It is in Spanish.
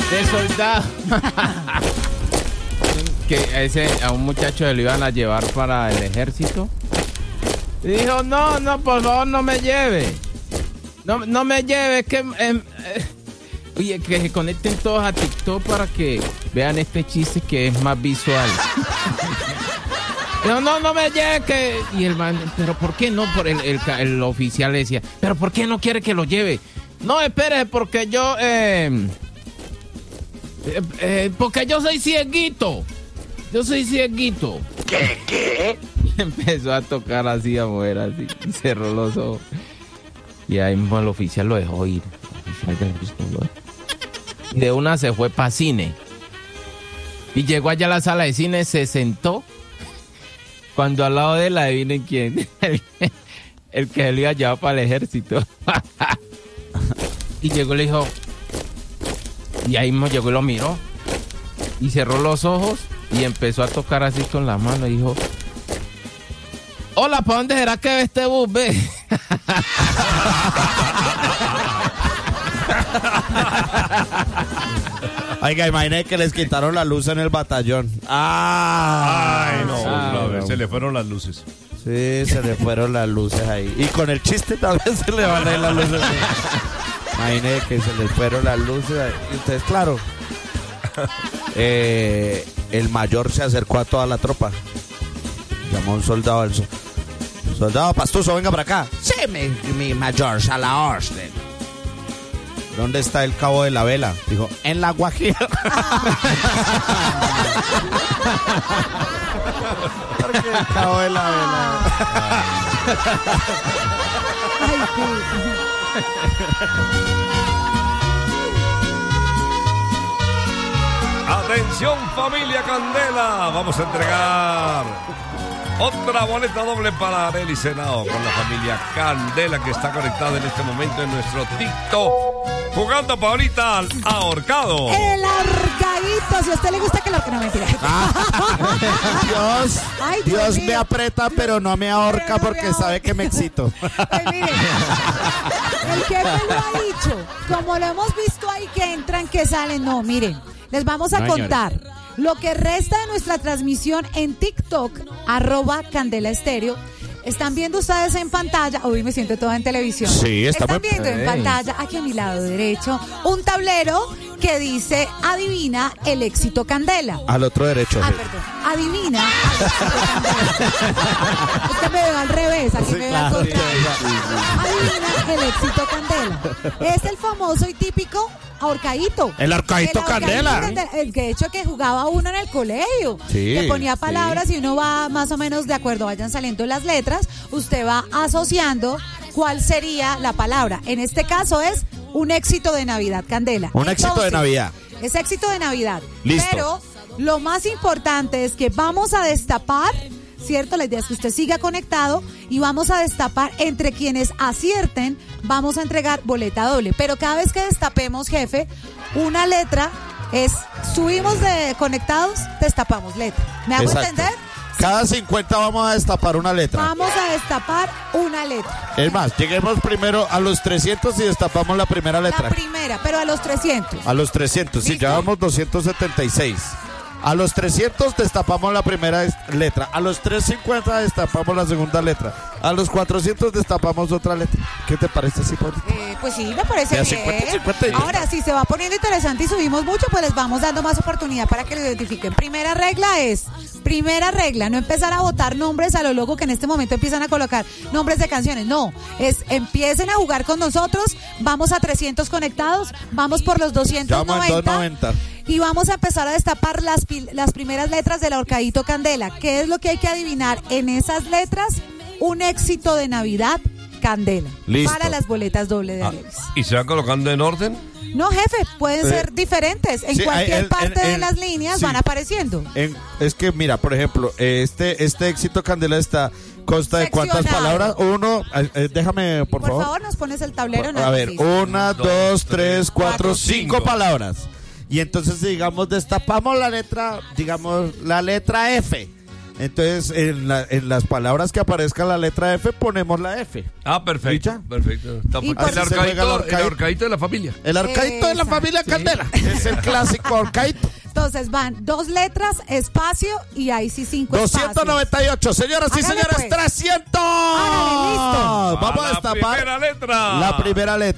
de soldado. Que a un muchacho se lo iban a llevar para el ejército. Y dijo, no, por favor, no me lleve. No me lleve, que... oye, que se conecten todos a TikTok para que vean este chiste que es más visual. No me lleve, que... Y el man, pero ¿por qué no? El oficial le decía, pero ¿por qué no quiere que lo lleve? No, espere, porque yo... porque yo soy cieguito. Yo soy cieguito. ¿Qué? Empezó a tocar así, a mover así, y cerró los ojos. Y ahí mismo el oficial lo dejó ir. Y de una se fue para cine. Y llegó allá a la sala de cine, se sentó. Cuando al lado de él, adivinen quién. El que se lo iba a llevar para el ejército. Y llegó y le dijo... Y ahí mismo llegó y lo miró. Y cerró los ojos y empezó a tocar así con la mano y dijo... Hola, ¿para dónde será que ve este bus, ve? Oiga, imagínate que les quitaron la luz en el batallón. Ay, no, se le fueron las luces. Sí, se le fueron las luces ahí. Y con el chiste también se le van a ir las luces. Imagínate que se le fueron las luces ahí. Y entonces, claro, el mayor se acercó a toda la tropa. Llamó a un soldado al soldado Pastuso, venga para acá. Sí, mi mayor, a la orden. ¿Dónde está el cabo de la vela? Dijo, en la Guajira. Porque el cabo de la vela. Ay, sí. Atención, familia Candela, vamos a entregar otra boleta doble para Arely Senao con la familia Candela, que está conectada en este momento en nuestro TikTok, jugando para ahorita al ahorcado. El ahorcadito, si a usted le gusta que lo... No, mentira. Ay, Dios me aprieta, pero no me ahorca porque sabe que me excito. Pues mire, el jefe lo ha dicho, como lo hemos visto ahí que entran, que salen. No, miren, les vamos a contar lo que resta de nuestra transmisión en TikTok, @Candela Estéreo. Están viendo ustedes en pantalla, hoy me siento toda en televisión. Sí, están viendo en pantalla, aquí a mi lado derecho, un tablero que dice adivina el éxito Candela. Al otro derecho. Perdón. Adivina el éxito Candela. Es que me veo al revés, aquí me veo al contrario. Adivina el éxito Candela. Es el famoso y típico ahorcadito. El ahorcadito Candela. El que de hecho que jugaba uno en el colegio. Sí, que ponía palabras y uno va más o menos de acuerdo, vayan saliendo las letras, usted va asociando cuál sería la palabra. En este caso es un éxito de Navidad, Candela. Un éxito de Navidad. Es éxito de Navidad. Listo. Pero lo más importante es que vamos a destapar, ¿cierto? La idea es que usted siga conectado y vamos a destapar entre quienes acierten, vamos a entregar boleta doble. Pero cada vez que destapemos, jefe, una letra es, subimos de conectados, destapamos letra. ¿Me hago entender? Cada 50 vamos a destapar una letra. Vamos a destapar una letra. Es más, lleguemos primero a los 300 y destapamos la primera letra. La primera, pero a los 300. A los 300, sí, ya vamos 276. A los 300 destapamos la primera letra. A los 350 destapamos la segunda letra. A los 400 destapamos otra letra. ¿Qué te parece, Cipollito? Pues sí, me parece bien. 50. Ahora, si se va poniendo interesante y subimos mucho, pues les vamos dando más oportunidad para que lo identifiquen. Primera regla, no empezar a botar nombres a lo loco que en este momento empiezan a colocar nombres de canciones. No, empiecen a jugar con nosotros. Vamos a 300 conectados, vamos por los 290. Ya vamos en 290. Y vamos a empezar a destapar las primeras letras del ahorcadito Candela. ¿Qué es lo que hay que adivinar en esas letras? Un éxito de Navidad, Candela. Listo. Para las boletas doble de Alevis. ¿Y se van colocando en orden? No, jefe, pueden ser diferentes. En cualquier parte de las líneas van apareciendo. Es que, mira, por ejemplo, este éxito Candela consta de cuántas palabras. Uno, déjame, por favor. Por favor, nos pones el tablero. A ver, 1, 2, 3, 4, 5 palabras. Y entonces, digamos, destapamos la letra, digamos, la letra F. Entonces, en las palabras que aparezca la letra F, ponemos la F. Ah, perfecto. ¿Ya? Perfecto. Está Y el por- arcaíto de la familia. El arcaíto de la Exacto. familia Candela. Es el clásico arcaíto. Entonces van 2 letras, espacio y ahí sí 5 espacios. 298, señoras y Hágale, señores, pues. 300. Hágale, listo. Vamos a la destapar primera letra. la primera letra.